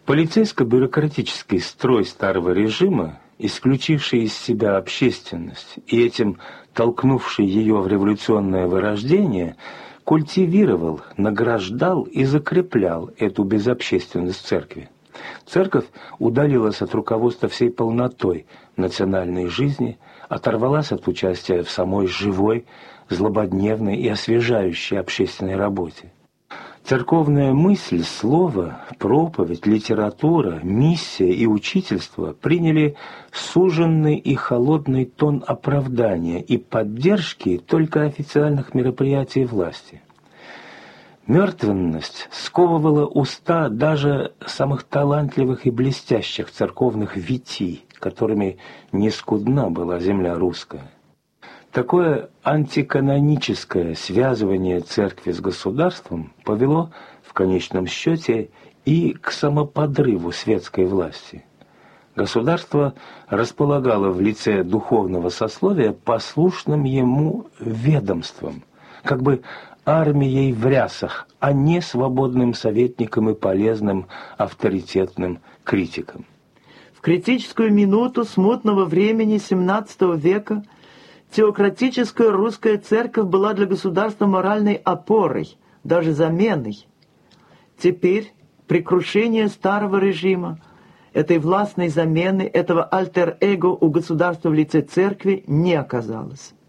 Полицейско-бюрократический строй старого режима, исключивший из себя общественность и этим толкнувший ее в революционное вырождение, культивировал, награждал и закреплял эту безобщественность церкви. Церковь удалилась от руководства всей полнотой национальной жизни, оторвалась от участия в самой живой, злободневной и освежающей общественной работе. Церковная мысль, слово, проповедь, литература, миссия и учительство приняли суженный и холодный тон оправдания и поддержки только официальных мероприятий власти. Мертвенность сковывала уста даже самых талантливых и блестящих церковных витий, которыми не скудна была земля русская. Такое антиканоническое связывание церкви с государством повело в конечном счете и к самоподрыву светской власти. Государство располагало в лице духовного сословия послушным ему ведомством, как бы армией в рясах, а не свободным советником и полезным авторитетным критиком. В критическую минуту смутного времени XVII века теократическая русская церковь была для государства моральной опорой, даже заменой. Теперь, при крушении старого режима, этой властной замены, этого альтер-эго у государства в лице церкви не оказалось.